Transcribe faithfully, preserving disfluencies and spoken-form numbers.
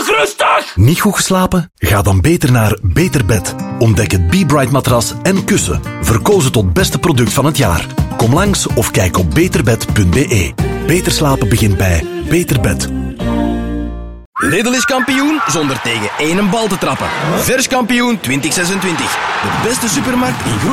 nog rustig! Niet goed geslapen? Ga dan beter naar Beter Bed. Ontdek het Be Bright matras en kussen. Verkozen tot beste product van het jaar. Kom langs of kijk op beterbed punt be. Beter slapen begint bij Beter Bed. Lidl is kampioen zonder tegen één bal te trappen. Vers kampioen twintig zesentwintig. De beste supermarkt in groen.